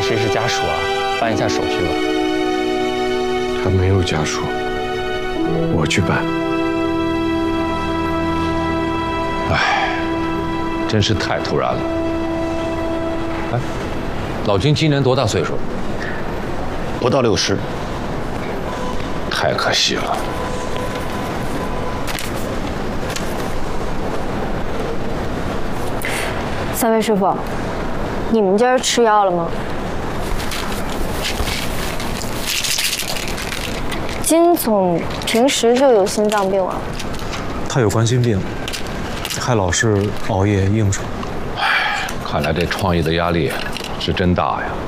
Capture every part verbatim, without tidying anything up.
谁是家属啊？办一下手续吧。 他没有家属，我去办。 唉，真是太突然了。哎，老金今年多大岁数？ 不到六十。 太可惜了。 三位师傅，你们今儿吃药了吗？金总平时就有心脏病啊？ 他有冠心病，还老是熬夜应酬。 唉，看来这创业的压力是真大呀。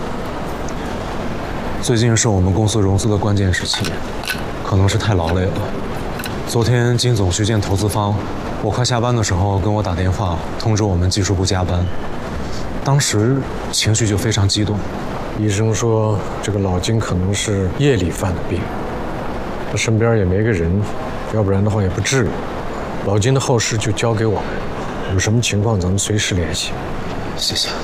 最近是我们公司融资的关键时期，可能是太劳累了。昨天金总去见投资方，我快下班的时候跟我打电话通知我们技术部加班，当时情绪就非常激动。 医生说这个老金可能是夜里犯的病，他身边也没个人，要不然的话也不至于。老金的后事就交给我们，有什么情况咱们随时联系。 谢谢。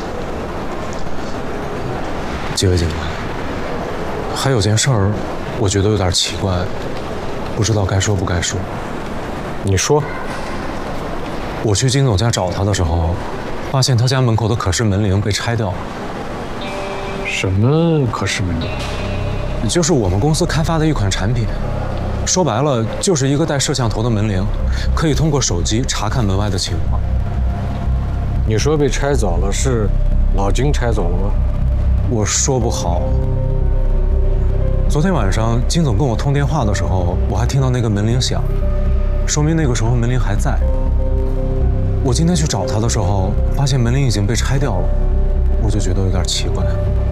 几位警官，还有件事儿，我觉得有点奇怪，不知道该说不该说。 你说。 我去金总家找他的时候，发现他家门口的可视门铃被拆掉了。 什么可视门铃？ 就是我们公司开发的一款产品，说白了就是一个带摄像头的门铃，可以通过手机查看门外的情况。 你说被拆走了，是老金拆走了吗？ 我说不好。昨天晚上金总跟我通电话的时候，我还听到那个门铃响，说明那个时候门铃还在。我今天去找他的时候，发现门铃已经被拆掉了，我就觉得有点奇怪。